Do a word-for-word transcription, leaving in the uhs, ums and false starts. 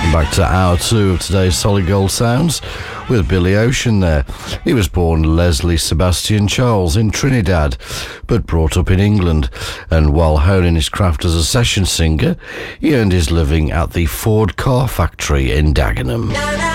Back to hour two of today's Solid Gold Sounds with Billy Ocean there. He was born Leslie Sebastian Charles in Trinidad, but brought up in England, and while honing his craft as a session singer, he earned his living at the Ford car factory in Dagenham.